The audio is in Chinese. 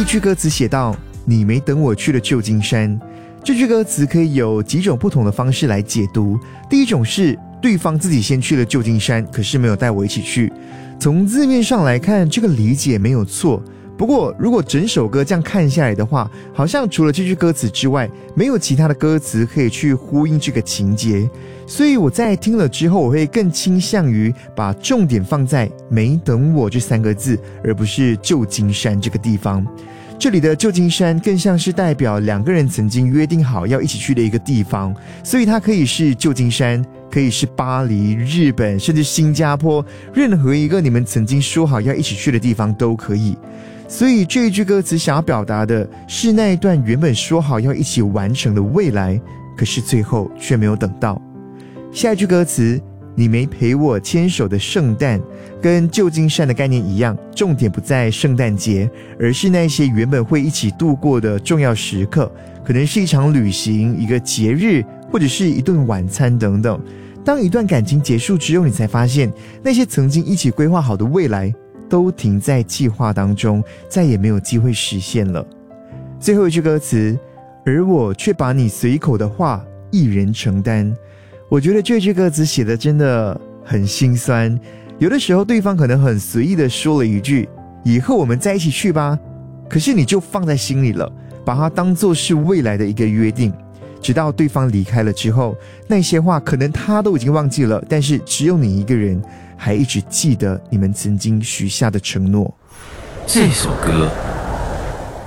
一句歌词写道：你没等我去了旧金山。这句歌词可以有几种不同的方式来解读。第一种是对方自己先去了旧金山，可是没有带我一起去。从字面上来看，这个理解没有错。不过如果整首歌这样看下来的话，好像除了这句歌词之外，没有其他的歌词可以去呼应这个情节。所以我在听了之后，我会更倾向于把重点放在没等我这3个字，而不是旧金山这个地方。这里的旧金山更像是代表2个人曾经约定好要一起去的一个地方，所以它可以是旧金山，可以是巴黎、日本，甚至新加坡，任何一个你们曾经说好要一起去的地方都可以。所以这一句歌词想要表达的是那一段原本说好要一起完成的未来，可是最后却没有等到。下一句歌词，你没陪我牵手的圣诞，跟旧金山的概念一样，重点不在圣诞节，而是那些原本会一起度过的重要时刻，可能是一场旅行、一个节日，或者是一顿晚餐等等。当一段感情结束之后，你才发现那些曾经一起规划好的未来都停在计划当中，再也没有机会实现了。最后一句歌词，而我却把你随口的话一人承担。我觉得这句歌词写的真的很心酸。有的时候对方可能很随意的说了一句以后我们在一起去吧，可是你就放在心里了，把它当作是未来的一个约定。直到对方离开了之后，那些话可能他都已经忘记了，但是只有你一个人还一直记得你们曾经许下的承诺。 这首歌